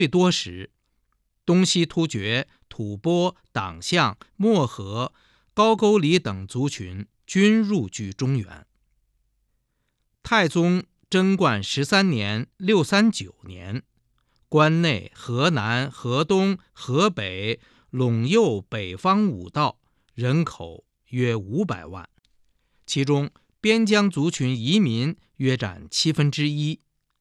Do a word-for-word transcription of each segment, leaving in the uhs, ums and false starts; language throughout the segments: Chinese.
最多时，东西突厥、吐蕃、党项、漠河、高句丽等族群均入居中原。太宗贞观十三年（六三九年），关内、河南、河东、河北、陇右北方五道人口约五百万，其中边疆族群移民约占七分之一。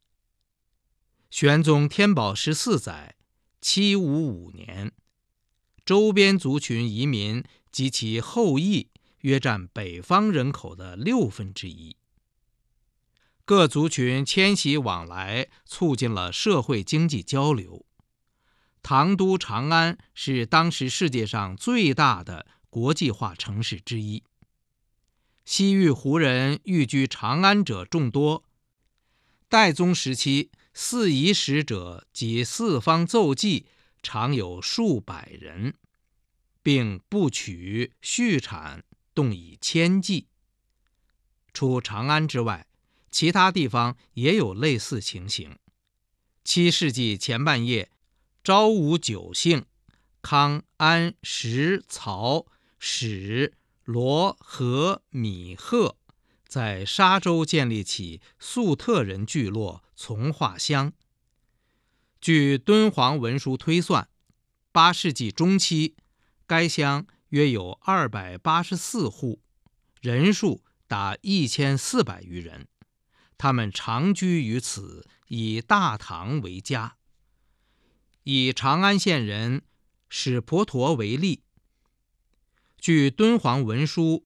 玄宗天宝十四载（七五五年），周边族群移民及其后裔约占北方人口的六分之一。各族群迁徙往来，促进了社会经济交流。唐都长安是当时世界上最大的国际化城市之一。西域胡人寓居长安者众多。代宗时期，四夷使者及四方奏记常有数百人，并布曲、畜产动以千计。除长安之外，其他地方也有类似情形。七世纪前半叶，昭武九姓康、安、石、曹、史、罗、和、米、贺在沙州建立起粟特人聚落从化乡。据敦煌文书推算，八世纪中期，该乡约有二百八十四户，人数达一千四百余人。他们长居于此，以大唐为家。以长安县人史婆陀为例，据敦煌文书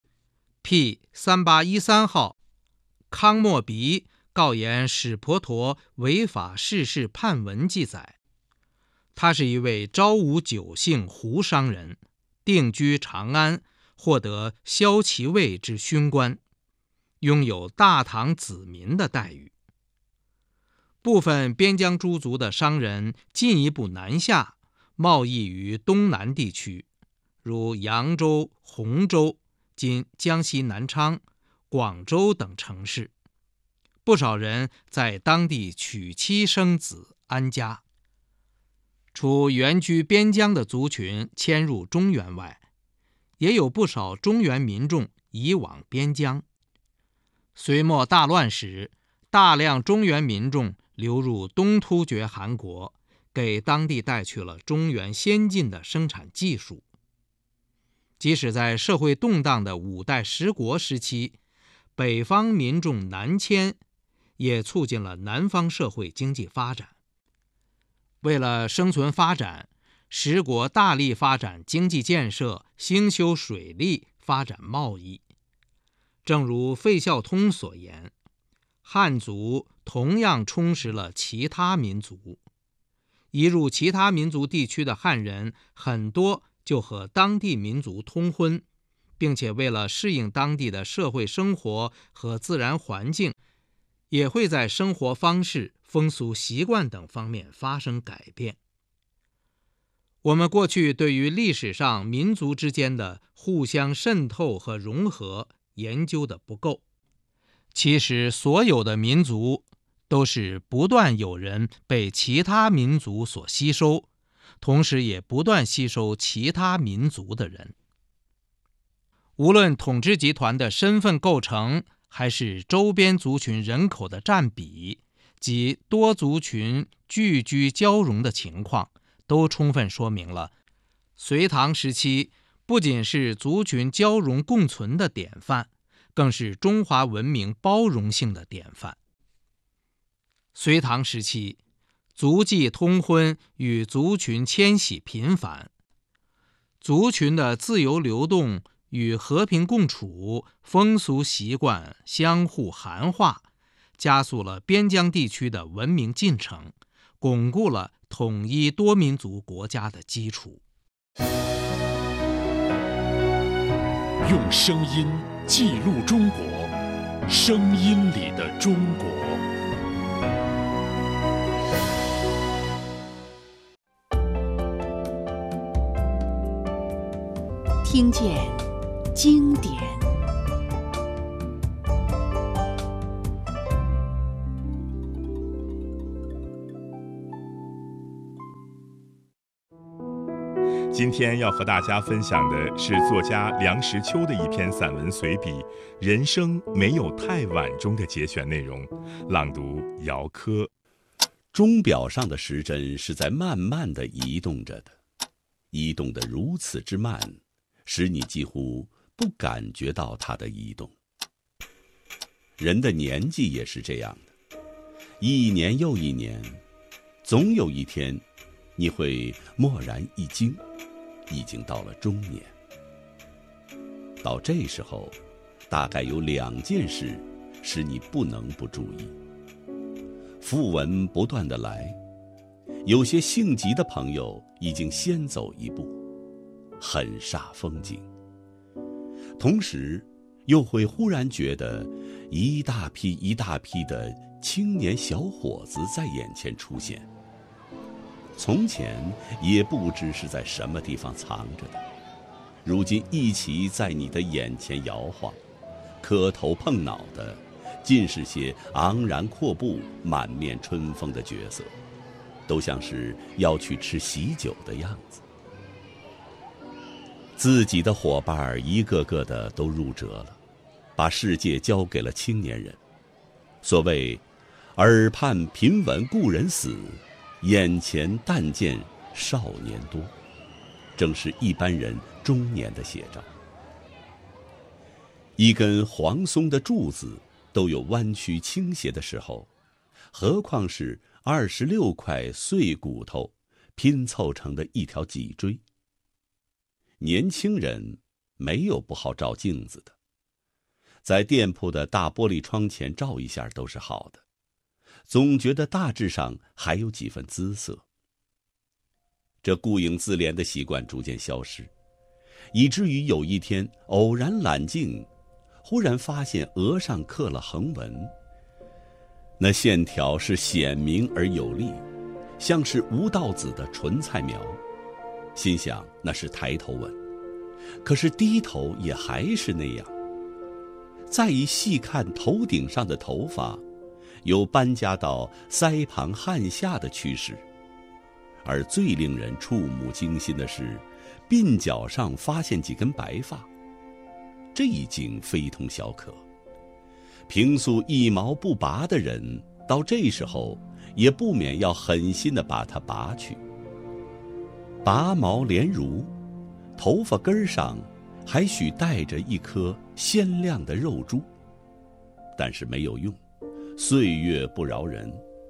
P 三八一三号，康莫鼻告言史婆陀违法逝世判文记载，他是一位昭武九姓胡商人，定居长安，获得骁骑尉之勋官，拥有大唐子民的待遇。部分边疆诸族的商人进一步南下，贸易于东南地区，如扬州、洪州（今江西南昌）、广州等城市。不少人在当地娶妻生子，安家。除原居边疆的族群迁入中原外，也有不少中原民众移往边疆。隋末大乱时，大量中原民众流入东突厥汗国，给当地带去了中原先进的生产技术。即使在社会动荡的五代十国时期，北方民众南迁，也促进了南方社会经济发展。为了生存发展，十国大力发展经济建设，兴修水利，发展贸易。正如费孝通所言，汉族同样充实了其他民族。移入其他民族地区的汉人，很多就和当地民族通婚，并且为了适应当地的社会生活和自然环境，也会在生活方式、风俗习惯等方面发生改变。我们过去对于历史上民族之间的互相渗透和融合研究的不够。其实所有的民族都是不断有人被其他民族所吸收，同时也不断吸收其他民族的人。无论统治集团的身份构成，还是周边族群人口的占比及多族群聚居交融的情况，都充分说明了隋唐时期不仅是族群交融共存的典范，更是中华文明包容性的典范。隋唐时期，族际通婚与族群迁徙频繁，族群的自由流动与和平共处，风俗习惯相互含化，加速了边疆地区的文明进程，巩固了统一多民族国家的基础。 用声音记录中国，声音里的中国。 听见经典， 今天要和大家分享的是作家梁实秋的一篇散文随笔《人生没有太晚》中的节选内容，朗读姚科。 钟表上的时针是在慢慢地移动着的，移动得如此之慢，使你几乎不感觉到它的移动。人的年纪也是这样的，一年又一年，总有一天你会蓦然一惊，已经到了中年。到这时候，大概有两件事使你不能不注意。讣文不断地来，有些性急的朋友已经先走一步，很煞风景。同时又会忽然觉得一大批一大批的青年小伙子在眼前出现，从前也不知是在什么地方藏着的，如今一起在你的眼前摇晃，磕头碰脑的尽是些昂然阔步、满面春风的角色，都像是要去吃喜酒的样子。自己的伙伴一个个的都入辙了，把世界交给了青年人。所谓耳畔频闻故人死，眼前但见少年多，正是一般人中年的写照。一根黄松的柱子都有弯曲倾斜的时候，何况是二十六块碎骨头拼凑成的一条脊椎。年轻人没有不好照镜子的，在店铺的大玻璃窗前照一下都是好的，总觉得大致上还有几分姿色。这顾影自怜的习惯逐渐消失，以至于有一天偶然揽镜，忽然发现额上刻了横纹，那线条是显明而有力，像是吴道子的纯菜苗。心想那是抬头纹，可是低头也还是那样。再一细看头顶上的头发，有搬家到腮旁汗下的趋势，而最令人触目惊心的是，鬓角上发现几根白发，这已经非同小可。平素一毛不拔的人，到这时候也不免要狠心地把它拔去。拔毛连如，头发根上还许带着一颗鲜亮的肉珠，但是没有用，岁月不饶人。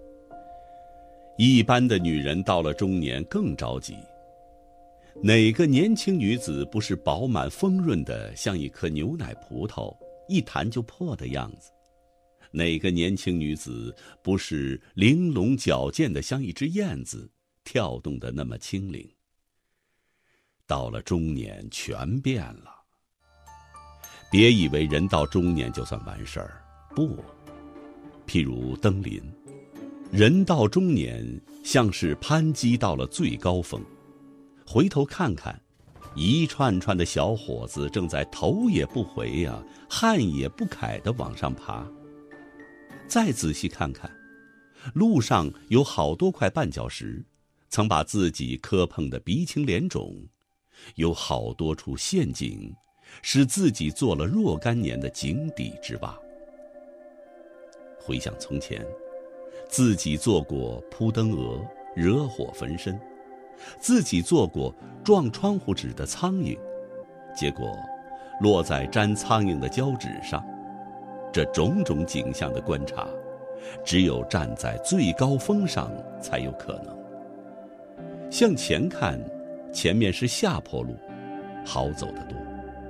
一般的女人到了中年更着急，哪个年轻女子不是饱满丰润的像一颗牛奶葡萄，一弹就破的样子？哪个年轻女子不是玲珑矫健的像一只燕子，跳动的那么轻灵？到了中年全变了。别以为人到中年就算完事儿，不。譬如登临，人到中年像是攀击到了最高峰，回头看看，一串串的小伙子正在头也不回呀、啊，汗也不揩地往上爬。再仔细看看，路上有好多块绊脚石，曾把自己磕碰得鼻青脸肿，有好多处陷阱，使自己做了若干年的井底之蛙。回想从前，自己做过扑灯蛾，惹火焚身，自己做过撞窗户纸的苍蝇，结果落在粘苍蝇的胶纸上。这种种景象的观察，只有站在最高峰上才有可能。向前看，前面是下坡路，好走得多。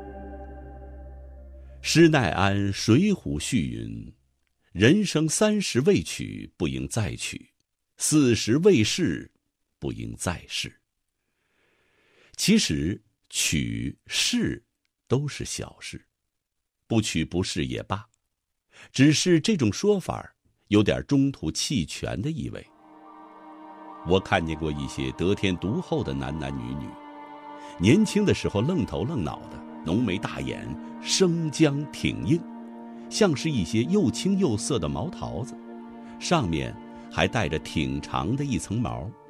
施耐庵《水浒》序云：人生三十未娶，不应再娶；四十未仕，不应再仕。其实娶仕都是小事，不娶不仕也罢，只是这种说法有点中途弃权的意味。我看见过一些得天独厚的男男女女，年轻的时候愣头愣脑的，浓眉大眼，生姜挺硬，像是一些又青又涩的毛桃子，上面还带着挺长的一层毛，